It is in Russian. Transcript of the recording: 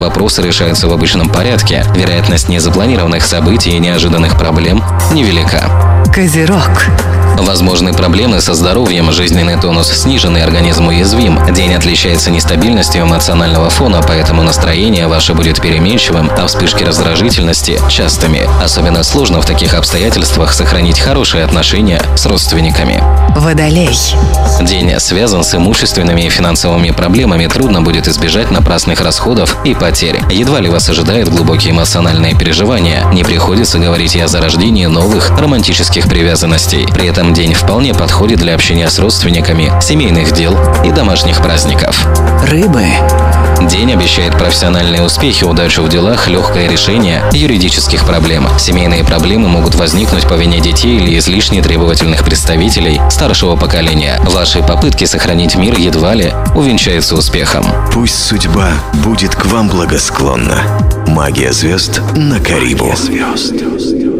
Вопросы решаются в обычном порядке. Вероятность незапланированных событий и неожиданных проблем невелика. Козерог. Возможны проблемы со здоровьем, жизненный тонус сниженный, организм уязвим. День отличается нестабильностью эмоционального фона, поэтому настроение ваше будет переменчивым, а вспышки раздражительности – частыми. Особенно сложно в таких обстоятельствах сохранить хорошие отношения с родственниками. Водолей. День связан с имущественными и финансовыми проблемами, трудно будет избежать напрасных расходов и потерь. Едва ли вас ожидают глубокие эмоциональные переживания, не приходится говорить и о зарождении новых романтических привязанностей. При этом день вполне подходит для общения с родственниками, семейных дел и домашних праздников. Рыбы. День обещает профессиональные успехи, удачу в делах, легкое решение юридических проблем. Семейные проблемы могут возникнуть по вине детей или излишне требовательных представителей старшего поколения. Ваши попытки сохранить мир едва ли увенчаются успехом. Пусть судьба будет к вам благосклонна. Магия звезд на Карибу.